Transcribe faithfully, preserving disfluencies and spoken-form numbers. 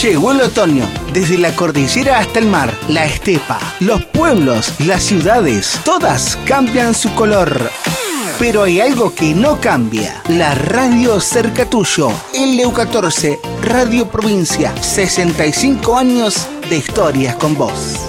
Llegó el otoño. Desde la cordillera hasta el mar, la estepa, los pueblos, las ciudades, todas cambian su color. Pero hay algo que no cambia. La radio cerca tuyo. L U catorce, Radio Provincia. sesenta y cinco años de historias con vos.